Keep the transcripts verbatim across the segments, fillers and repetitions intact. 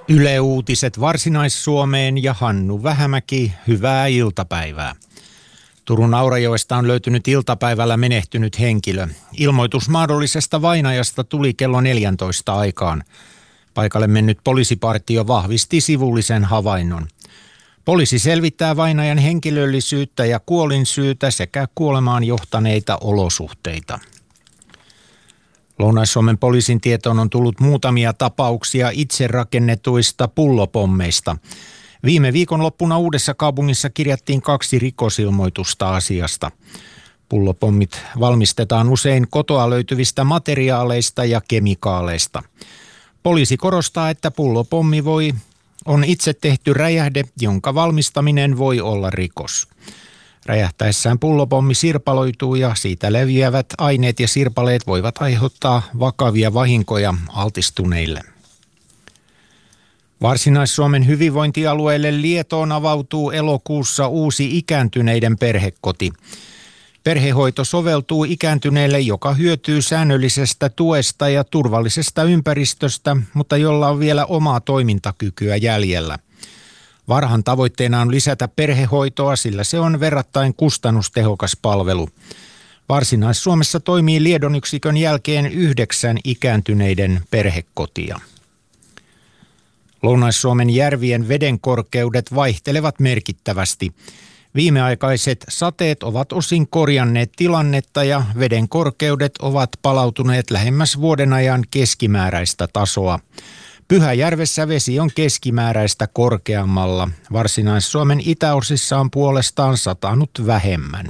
Yle Uutiset Varsinais-Suomeen ja Hannu Vähämäki, hyvää iltapäivää. Turun Aurajoesta on löytynyt iltapäivällä menehtynyt henkilö. Ilmoitus mahdollisesta vainajasta tuli kello neljäntoista aikaan. Paikalle mennyt poliisipartio vahvisti sivullisen havainnon. Poliisi selvittää vainajan henkilöllisyyttä ja kuolinsyytä sekä kuolemaan johtaneita olosuhteita. Lounais-Suomen poliisin tietoon on tullut muutamia tapauksia itse rakennetuista pullopommeista. Viime viikonloppuna Uudessa kaupungissa kirjattiin kaksi rikosilmoitusta asiasta. Pullopommit valmistetaan usein kotoa löytyvistä materiaaleista ja kemikaaleista. Poliisi korostaa, että pullopommi voi, on itse tehty räjähde, jonka valmistaminen voi olla rikos. Räjähtäessään pullopommi sirpaloituu ja siitä leviävät aineet ja sirpaleet voivat aiheuttaa vakavia vahinkoja altistuneille. Varsinais-Suomen hyvinvointialueelle Lietoon avautuu elokuussa uusi ikääntyneiden perhekoti. Perhehoito soveltuu ikääntyneelle, joka hyötyy säännöllisestä tuesta ja turvallisesta ympäristöstä, mutta jolla on vielä omaa toimintakykyä jäljellä. Varhan tavoitteena on lisätä perhehoitoa, sillä se on verrattain kustannustehokas palvelu. Varsinais-Suomessa toimii Liedon yksikön jälkeen yhdeksän ikääntyneiden perhekotia. Lounais-Suomen järvien vedenkorkeudet vaihtelevat merkittävästi. Viimeaikaiset sateet ovat osin korjanneet tilannetta ja veden korkeudet ovat palautuneet lähemmäs vuoden ajan keskimääräistä tasoa. Pyhäjärvessä vesi on keskimääräistä korkeammalla. Varsinais-Suomen itäosissa on puolestaan satanut vähemmän.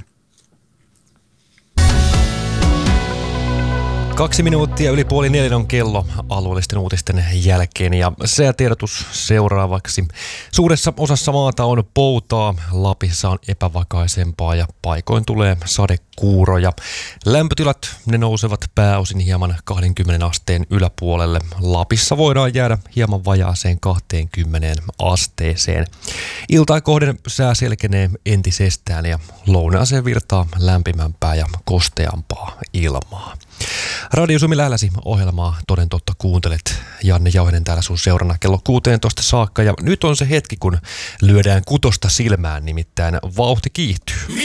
Kaksi minuuttia yli puoli neljän on kello alueellisten uutisten jälkeen ja säätiedotus seuraavaksi. Suuressa osassa maata on poutaa, Lapissa on epävakaisempaa ja paikoin tulee sadekuuroja. Lämpötilat ne nousevat pääosin hieman kaksikymmentä asteen yläpuolelle. Lapissa voidaan jäädä hieman vajaaseen kaksikymmentä asteeseen. Iltaa kohden sää selkenee entisestään ja lounaaseen virtaa lämpimämpää ja kosteampaa ilmaa. Radio Suomi lähelläsi ohjelmaa toden totta kuuntelet. Janne Jauhinen täällä sun seurana kello kuusitoista saakka ja nyt on se hetki, kun lyödään kutosta silmään, nimittäin vauhti kiihtyy.